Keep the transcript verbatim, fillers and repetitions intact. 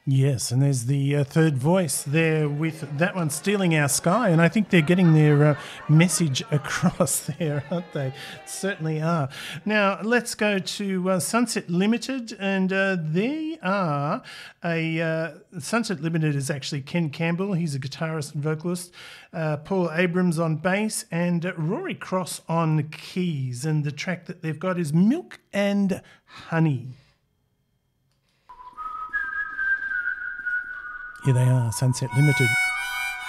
Yes, and there's the uh, third voice there with that one, Stealing Our Sky, and I think they're getting their uh, message across there, aren't they? Certainly are. Now, let's go to uh, Sunset Limited, and uh, they are a... Uh, Sunset Limited is actually Ken Campbell. He's a guitarist and vocalist. Uh, Paul Abrams on bass, and uh, Rory Cross on keys, and the track that they've got is Milk and Honey. Here they are, Sunset Limited.